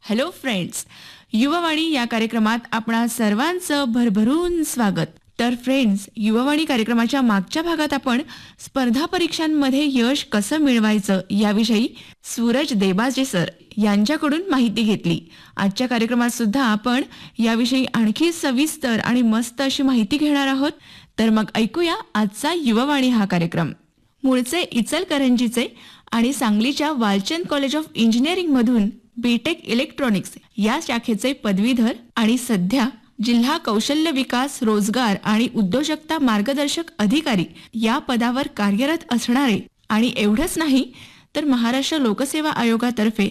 Hello friends, Yuvavani या कार्यक्रमात आपणा सर्वांचं भरभरून स्वागत. तर फ्रेंड्स, युवावाणी कार्यक्रमाच्या मागच्या भागात आपण स्पर्धा परीक्षांमध्ये यश कसं मिळवायचं याविषयी सूरज देबाजे सर यांच्याकडून माहिती घेतली. आजच्या कार्यक्रमात सुद्धा आपण याविषयी आणखी सविस्तर आणि मस्त अशी माहिती घेणार आहोत. तर मग ऐकूया आजचा युवावाणी हा कार्यक्रम. मूळचे इचलकरंजीचे आणि सांगलीच्या वालचंद कॉलेज ऑफ इंजिनिअरिंग मधून बीटेक इलेक्ट्रॉनिक्स या शाखेचे पदवीधर आणि सध्या जिल्हा कौशल्य विकास, रोजगार आणि उद्योजकता मार्गदर्शक अधिकारी या पदावर कार्यरत असणारे आणि एवढंच नाही तर महाराष्ट्र लोकसेवा आयोगातर्फे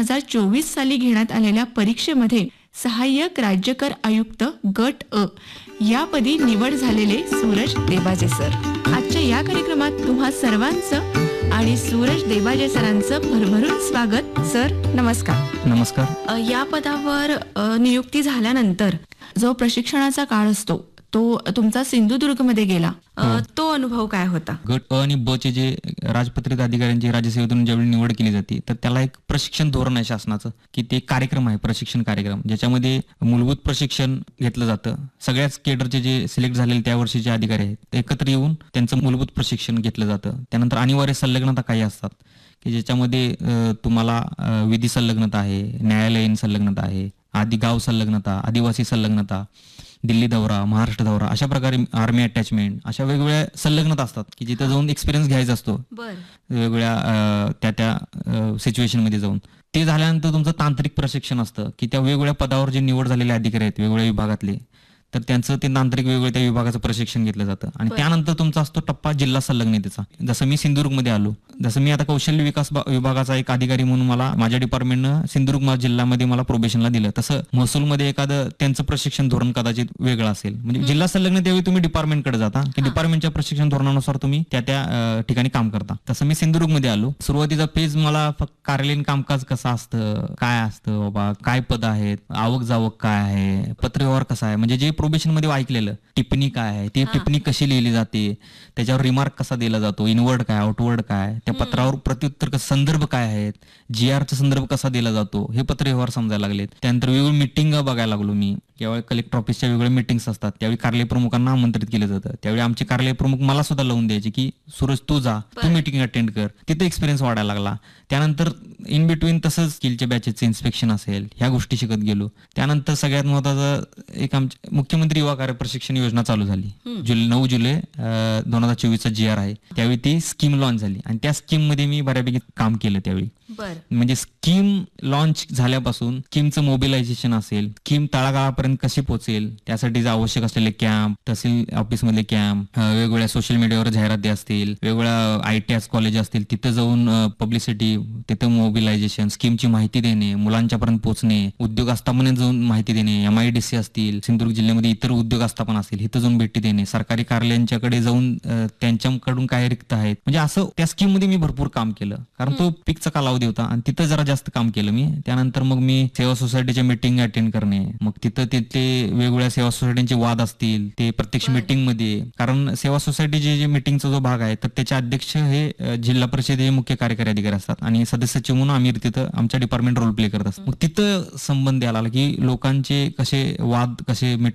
2024 साली घेण्यात आलेल्या परीक्षेमध्ये सहाय्यक राज्यकर आयुक्त गट अ यापदी निवड झालेले सूरज देबाजे सर. आजच्या या कार्यक्रमात तुम्हा सर्वांचं आणि सूरज देबाजे सरांचं भरभरून स्वागत. सर नमस्कार. नमस्कार. या पदावर नियुक्ती झाल्यानंतर जो प्रशिक्षणाचा काळ असतो तो तुमचा सिंधुदुर्ग मध्ये गेला. तो अनुभव काय होता? गट अ आणि ब चे जे राजपत्रित अधिकाऱ्यांची राज्यसेवेतून ज्यावेळी निवड केली जाते तर त्याला एक प्रशिक्षण धोरण आहे शासनाचं, की ते कार्यक्रम आहे, प्रशिक्षण कार्यक्रम, ज्याच्यामध्ये मूलभूत प्रशिक्षण घेतलं जातं. सगळ्याच केडरचे जे सिलेक्ट झालेले त्या वर्षीचे अधिकारी आहेत ते एकत्र येऊन त्यांचं मूलभूत प्रशिक्षण घेतलं जातं. त्यानंतर अनिवार्य संलग्नता काही असतात की ज्याच्यामध्ये तुम्हाला विधी संलग्नता आहे, न्यायालयीन संलग्नता आहे, आदी गाव संलग्नता, आदिवासी संलग्नता, दिल्ली दौरा, महाराष्ट्र दौरा, अशा प्रकारे आर्मी अटॅचमेंट, अशा वेगवेगळ्या संलग्नता असतात की जिथे जाऊन एक्सपिरियन्स घ्यायचा असतो वेगवेगळ्या त्या सिच्युएशन मध्ये जाऊन. ते झाल्यानंतर तुमचं तांत्रिक प्रशिक्षण असतं की त्या वेगवेगळ्या पदावर जे निवड झालेले अधिकारी आहेत वेगवेगळ्या विभागातले, तर त्यांचं ते तांत्रिक वेगवेगळ्या त्या विभागाचं प्रशिक्षण घेतलं जातं. आणि त्यानंतर तुमचा असतो टप्पा जिल्हा संलग्नतेचा. जसं मी सिंधुदुर्गमध्ये आलो, जसं मी आता कौशल्य विकास विभागाचा एक अधिकारी म्हणून मला माझ्या डिपार्टमेंटनं सिंधुदुर्ग जिल्ह्यामध्ये मला प्रोबेशनला दिलं. तसं महसूलमध्ये एखादं त्यांचं प्रशिक्षण धोरण कदाचित वेगळं असेल. म्हणजे जिल्हा संलग्न त्यावेळी तुम्ही डिपार्टमेंटकडे जाता की डिपार्टमेंटच्या प्रशिक्षण धोरणानुसार तुम्ही त्या ठिकाणी काम करता. तसं मी सिंधुदुर्गमध्ये आलो. सुरुवातीचा फेज मला फक्त कार्यालयीन कामकाज कसं असतं, काय असतं बाबा, काय पद आहेत, आवक जावक काय आहे, पत्रव्यवहार कसा आहे, म्हणजे जे प्रोबेशन मध्ये ऐकलेलं, टिप्पणी काय आहे, ती टिप्पणी कशी लिहिली जाते, त्याच्यावर रिमार्क कसा दिला जातो, इनवर्ड काय, आउटवर्ड काय, त्या पत्रावर प्रत्युत्तर संदर्भ काय आहेत, जीआरचा संदर्भ कसा दिला जातो, हे पत्रव्यवहार समजायला लागलेत. त्यानंतर वेगवेगळी मिटिंग बघायला लागलो मी. ज्यावेळी कलेक्टर ऑफिसच्या वेगवेगळ्या मिटिंग्स असतात त्यावेळी कार्यालय प्रमुखांना आमंत्रित केलं जातं. त्यावेळी आमचे कार्यालय प्रमुख मला सुद्धा लावून द्यायचे की सूरज तू जा, तू मिटिंग अटेंड कर. तिथे एक्सपिरियन्स वाढायला लागला. त्यानंतर इन बिटवीन तसंच स्किलच्या बॅचेसचे इन्स्पेक्शन असेल, ह्या गोष्टी शिकत गेलो. त्यानंतर सगळ्यात महत्वाचं एक आमच्या मुख्यमंत्री युवा कार्य प्रशिक्षण योजना चालू झाली. 9 जुलै 2024 GR आहे. त्यावेळी ती स्कीम लॉन्च झाली आणि त्या स्कीम मध्ये मी बऱ्यापैकी काम केलं त्यावेळी. म्हणजे स्कीम लॉन्च झाल्यापासून स्कीमचं मोबिलायझेशन असेल, स्कीम तळागाळापर्यंत कशी पोहोचेल, त्यासाठी आवश्यक असलेले कॅम्प, तहसील ऑफिसमधले कॅम्प, वेगवेगळ्या सोशल मीडियावर जाहिराती असतील, वेगवेगळ्या ITS कॉलेज असतील, तिथं जाऊन पब्लिसिटी, तिथं मोबिलायझेशन, स्कीमची माहिती देणे, मुलांच्या पर्यंत पोहोचणे, उद्योग आस्थापनेत जाऊन माहिती देणे, MIDC असतील, सिंधुदुर्ग जिल्ह्यामध्ये इतर उद्योग आस्थापना असतील, इथं जाऊन भेटी देणे, सरकारी कार्यालयांच्याकडे जाऊन त्यांच्याकडून काय रिक्त आहेत, म्हणजे असं त्या स्कीम मध्ये मी भरपूर काम केलं. कारण तो पीकचा कालावधी होता आणि तिथं जरा जास्त काम केलं मी. त्यानंतर मग मी सेवा सोसायटीच्या मीटिंग अटेंड करणे, मग तिथं तिथले वेगवेगळ्या सेवा सोसायटीचे वाद असतील ते प्रत्यक्ष मीटिंग मध्ये, कारण सेवा सोसायटीचे जे मीटिंगचा जो भाग आहे तर त्याचे अध्यक्ष हे जिल्हा परिषद हे मुख्य कार्यकारी अधिकारी असतात आणि सदस्याचे म्हणून आम्ही तिथं आमच्या डिपार्टमेंट रोल प्ले करत असतो. मग तिथं संबंध आला की लोकांचे कसे वाद कसे